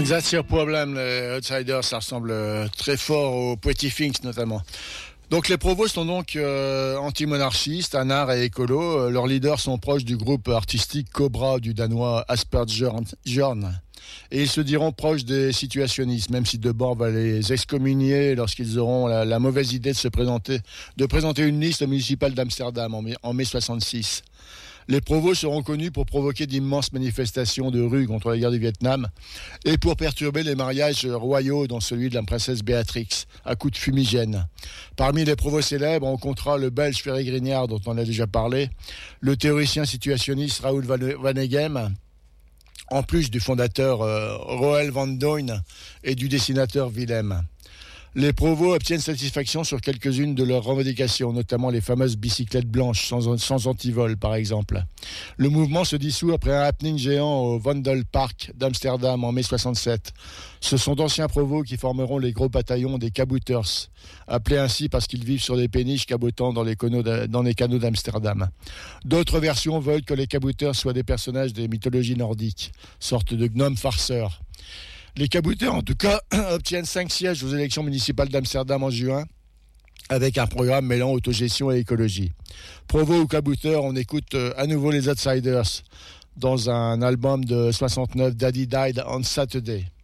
That's your problem, les Outsiders, ça ressemble très fort aux Pretty Things notamment. Donc les Provos sont donc anti-monarchistes, anards et écolos. Leurs leaders sont proches du groupe artistique Cobra du danois Aspergerjørn. Et ils se diront proches des situationnistes, même si Debord va les excommunier lorsqu'ils auront la mauvaise idée de présenter une liste municipale d'Amsterdam en mai 66. Les Provos seront connus pour provoquer d'immenses manifestations de rue contre la guerre du Vietnam et pour perturber les mariages royaux, dont celui de la princesse Béatrix, à coups de fumigène. Parmi les Provos célèbres, on comptera le Belge Ferry Grignard, dont on a déjà parlé, le théoricien situationniste Raoul Vaneigem, en plus du fondateur Roel van Duyn et du dessinateur Willem. Les Provos obtiennent satisfaction sur quelques-unes de leurs revendications, notamment les fameuses bicyclettes blanches sans antivol, par exemple. Le mouvement se dissout après un happening géant au Vondelpark d'Amsterdam en mai 67. Ce sont d'anciens Provos qui formeront les gros bataillons des kabouters, appelés ainsi parce qu'ils vivent sur des péniches cabotant dans les canaux d'Amsterdam. D'autres versions veulent que les kabouters soient des personnages des mythologies nordiques, sorte de gnomes farceurs. Les kabouters, en tout cas, obtiennent 5 sièges aux élections municipales d'Amsterdam en juin, avec un programme mêlant autogestion et écologie. Provo ou kabouter, on écoute à nouveau les Outsiders dans un album de 69, Daddy Died on Saturday.